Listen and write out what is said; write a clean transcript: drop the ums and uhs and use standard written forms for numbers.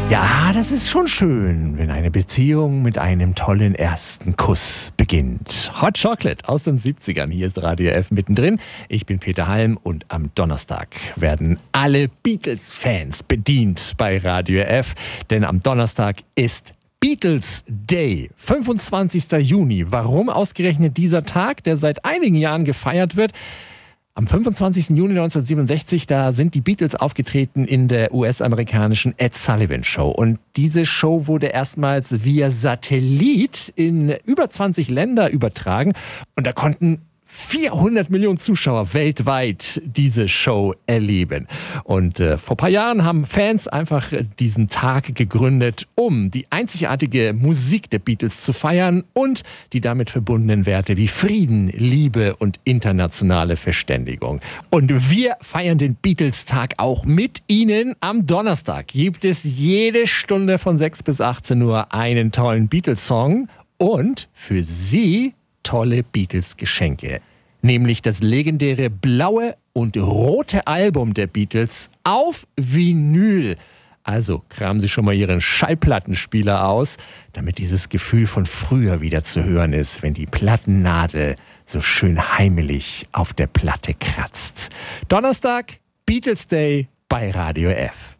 Ja, das ist schon schön, wenn eine Beziehung mit einem tollen ersten Kuss beginnt. Hot Chocolate aus den 70ern. Hier ist Radio F mittendrin. Ich bin Peter Halm und am Donnerstag werden alle Beatles-Fans bedient bei Radio F. Denn am Donnerstag ist Beatles Day, 25. Juni. Warum ausgerechnet dieser Tag, der seit einigen Jahren gefeiert wird? Am 25. Juni 1967, da sind die Beatles aufgetreten in der US-amerikanischen Ed Sullivan Show. Und diese Show wurde erstmals via Satellit in über 20 Länder übertragen. Und da konnten 400 Millionen Zuschauer weltweit diese Show erleben. Und vor ein paar Jahren haben Fans einfach diesen Tag gegründet, um die einzigartige Musik der Beatles zu feiern und die damit verbundenen Werte wie Frieden, Liebe und internationale Verständigung. Und wir feiern den Beatles-Tag auch mit Ihnen. Am Donnerstag gibt es jede Stunde von 6 bis 18 Uhr einen tollen Beatles-Song und für Sie tolle Beatles-Geschenke. Nämlich das legendäre blaue und rote Album der Beatles auf Vinyl. Also kramen Sie schon mal Ihren Schallplattenspieler aus, damit dieses Gefühl von früher wieder zu hören ist, wenn die Plattennadel so schön heimelig auf der Platte kratzt. Donnerstag, Beatles Day bei Radio F.